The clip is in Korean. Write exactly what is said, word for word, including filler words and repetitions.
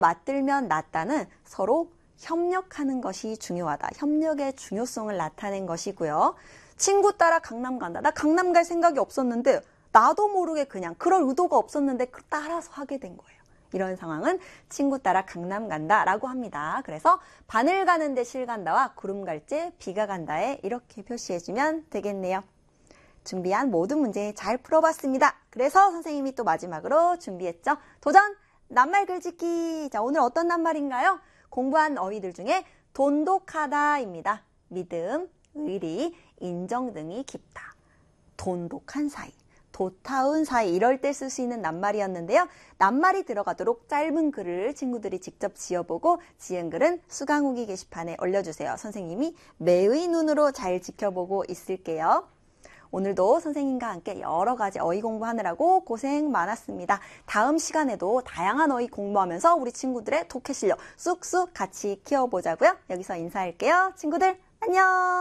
맞들면 낫다는 서로 협력하는 것이 중요하다. 협력의 중요성을 나타낸 것이고요. 친구 따라 강남 간다. 나 강남 갈 생각이 없었는데 나도 모르게 그냥 그럴 의도가 없었는데 따라서 하게 된 거예요. 이런 상황은 친구 따라 강남 간다 라고 합니다. 그래서 바늘 가는데 실 간다와 구름 갈 때 비가 간다에 이렇게 표시해주면 되겠네요. 준비한 모든 문제 잘 풀어봤습니다. 그래서 선생님이 또 마지막으로 준비했죠. 도전! 낱말 글짓기. 자, 오늘 어떤 낱말인가요? 공부한 어휘들 중에 돈독하다입니다. 믿음, 의리, 인정 등이 깊다. 돈독한 사이, 도타운 사이 이럴 때 쓸 수 있는 낱말이었는데요. 낱말이 들어가도록 짧은 글을 친구들이 직접 지어보고 지은 글은 수강후기 게시판에 올려주세요. 선생님이 매의 눈으로 잘 지켜보고 있을게요. 오늘도 선생님과 함께 여러 가지 어휘 공부하느라고 고생 많았습니다. 다음 시간에도 다양한 어휘 공부하면서 우리 친구들의 독해 실력 쑥쑥 같이 키워보자고요. 여기서 인사할게요. 친구들 안녕!